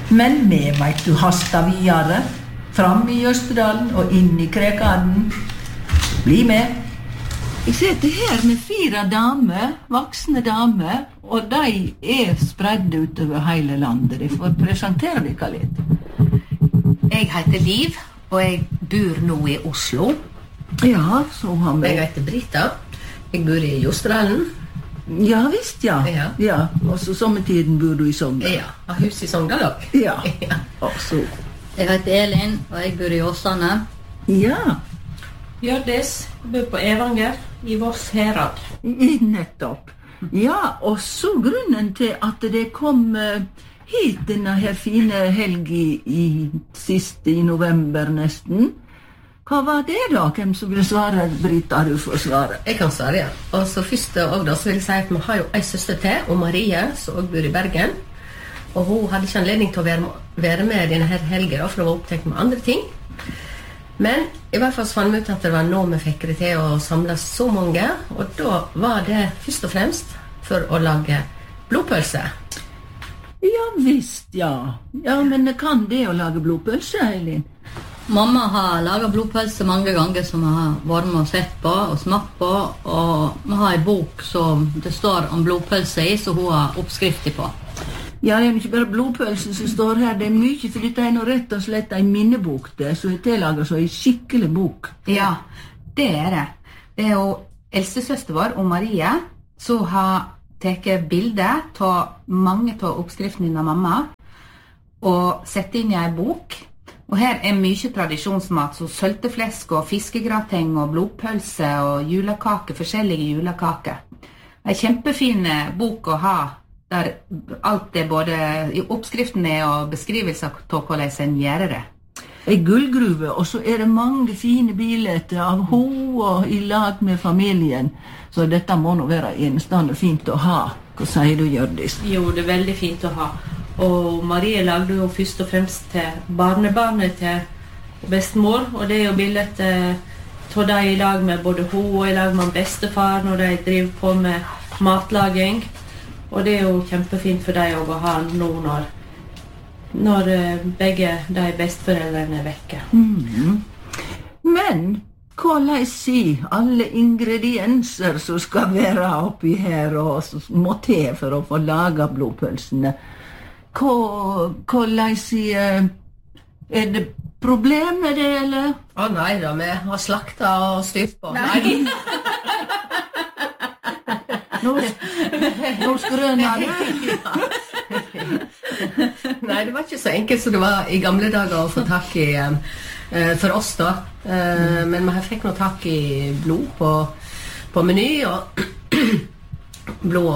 Men vi vet du hasta videre. Fram I Østerdalen og inn I Krekaden. Bli med. Jeg sitter her med 4 damer, voksne damer, og de spredd utover hele landet. De får presentere dere litt. Jeg heter Liv, og jeg bor nå I Oslo. Ja, så har vi. Jeg heter Brita. Jeg bor I Østerdalen. Ja, visst, ja. Ja. Og så sommertiden bor du I Sogndal. Ja, har hus I Sogndal også. Ja, og så. Jeg heter Elin, og jeg bor I Åsane. Ja. Hjørdis, jeg bor på Evanger I Voss Herad. Nettopp. Ja, og så grunnen til at det kom hit denne her fine helgen sist I november nesten. Hva var det da? Hvem som vil svare? Brita, du får svare. Jeg kan svare, ja. Og så først og da så vil jeg si at vi har jo en søster til, og Marie, som også bor I Bergen. Og hun hadde ikke anledning til å være med denne her helgen, for hun var opptatt med andre ting. Men I hvert fall så fant vi ut at det var nå vi fikk det til å samle så mange, og da var det først og fremst for å lage blodpølse. Ja, visst, ja. Ja, men kan det å lage blodpølse, Elin? Mamma har laget blodpølse mange ganger som jeg har vært med og sett på og smakt på, og vi har en bok som det står om blodpølse I, så hun har oppskrifter på. Ja, det ikke bare blodpølse som står her, det mye, for dette noe rett og slett en minnebok det, så jeg tillager så en skikkelig bok. Ja, det det. Det jo eldstesøster vår, og Marie, som har taget bilder av mange av oppskriftene av mamma, og sett inn I en bok. Og her mye tradisjonsmat, så sølteflesk og fiskegrateng og blodpølse og julekake, forskjellige julekaker. En kjempefin bok å ha, der alt både I oppskriften og beskrivelser av hvordan en gjør det. En gullgruve, og så det mange fine bilder av ho og I lag med familien. Så dette må nå være enestående fint å ha. Hva sier du, Hjørdis? Jo, det veldig fint å ha. Og Marie lagde jo først og fremst til barnebarnet til bestemor, og det jo bildet av de I lag med både ho og I lag med bestefar når de driver på med matlaging. Og det jo kjempefint for deg å ha nå når begge de besteforeldrene vekke. Men hvordan sier alle ingredienser som skal være oppi her og som må til for å få laget blodpølsene? Hvordan sier det problem med det, eller? Nei da, vi har slakta og styrt på. Nei. Nå skrøner du. Nei, det var ikke så enkelt som det var I gamle dager å få tak I for oss da. Men vi fikk nå tak I blod på meny, og blod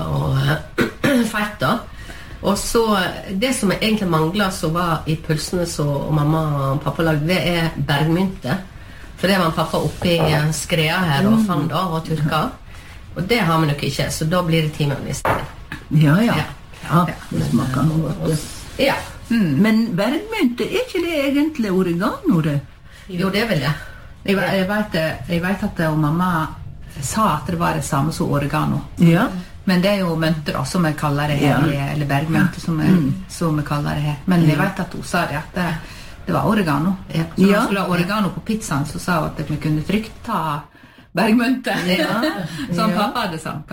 og fett da. Og så, det som egentlig manglet som var I pølsene som mamma og pappa lagde, det bergmynte. For det var en pappa oppe I skrea her og fann da, og turka. Og det har vi nok ikke, så da blir det timen I stedet. Ja, det smaker noe godt. Ja. Men bergmynte, ikke det egentlig oregano, det? Jo, det vel det. Jeg vet at mamma sa at det var det samme som oregano. Ja. Men det jo mønter da, som vi kaller det her, eller bergmønter som vi kaller det her. Men jeg vet at hun sa det, at det var oregano. Så når vi skulle ha oregano på pizzaen, så sa hun at vi kunne trygt ta bergmønter, som pappa hadde sagt.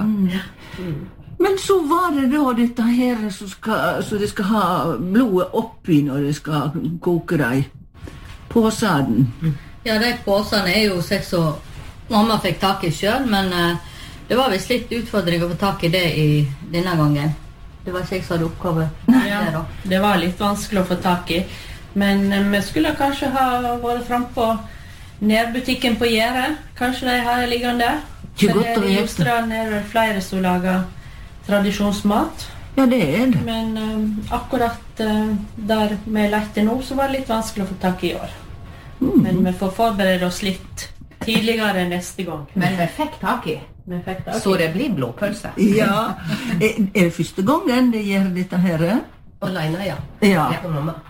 Men så var det da dette her, så det skal ha blodet oppi når det skal koke deg. Påsaden. Ja, de påsene jo slik som mamma fikk tak I selv, men det var visst litt utfordring å få tak I det I denne gangen. Det var ikke jeg som hadde oppgave. Ja, det var litt vanskelig å få tak I. Men vi skulle kanskje ha vært frem på nærbutikken på Gjære. Kanskje de har liggende der. Ikke godt å I gjøre. Østerdalen det flere som lager tradisjonsmat. Ja, det det. Men akkurat der vi lette nå, så var det litt vanskelig å få tak I år. Men vi får forberede oss litt tidligere neste gang. Men vi fikk tak I. Så det blir blodpølse. Ja. Det første gangen det gjør dette her? Alene, ja. Ja. Det var mamma.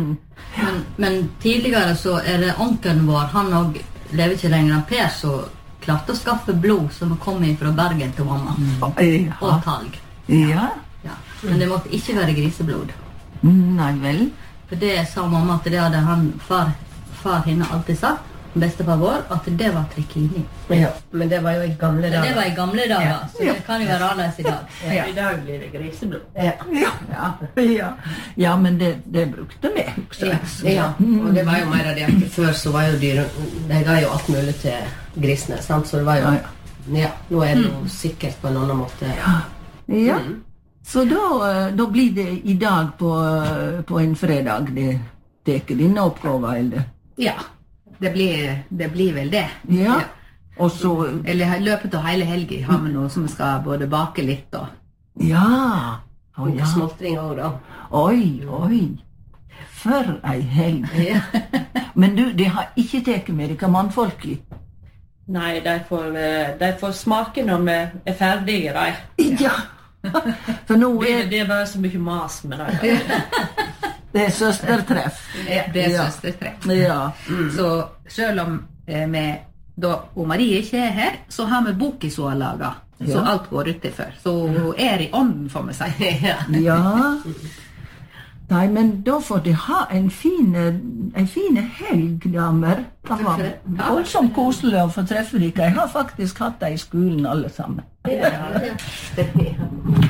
Men tidligere så det onkelen vår, han og lever ikke lenger, Per, så klarte å skaffe blod som kom fra Bergen til mamma. Og talg. Ja. Men det måtte ikke være griseblod. Nei vel. For det sa mamma at det hadde far henne alltid sagt, bestefar vår, at det var trikini. Ja, men det var jo i gamle dager. Det var i gamle dager, så det kan jo være annerledes i dag. Ja. I dag blir det griseblod. Ja, men det brukte vi. Ja, og det var jo mer av det at før så var jo dyr, de ga jo alt mulig til grisene, sant? Så det var jo, ja, nå er det jo sikkert på en annen måte. Ja, så da blir det i dag på en fredag, det teker dine oppgaver, eller? Ja, det blir vel det. Ja. Og så... Eller i løpet av hele helgen har vi noe som vi skal både bake litt og... Ja. Og småttring også da. Oi. For ei helg. Ja. Men du, de har ikke teket med dere mannfolk i? Nei, de får smake når vi er ferdige, de. Ja. For nå Det er bare så mye mas med det. Det er søstertreff. Ja, det er søstertreff. Ja. Så selv om da Marie ikke er her, så har vi bok i så laget. Så alt går ut for. Så hun er i ånden, får vi si. Ja. Nei, men da får de ha en fin helg, damer. Det var voldsomt koselig å få treffe dere. Jeg har faktisk hatt det i skolen alle sammen. Ja.